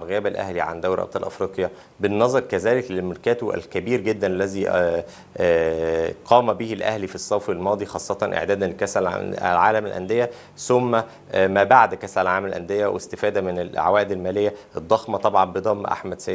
غياب الاهلي عن دوري ابطال افريقيا، بالنظر كذلك للميركاتو الكبير جدا الذي قام به الاهلي في الصيف الماضي، خاصه اعدادا لكاس العالم للانديه، ثم ما بعد كاس العالم للانديه، واستفاده من العوائد الماليه الضخمه طبعا بضم احمد سيد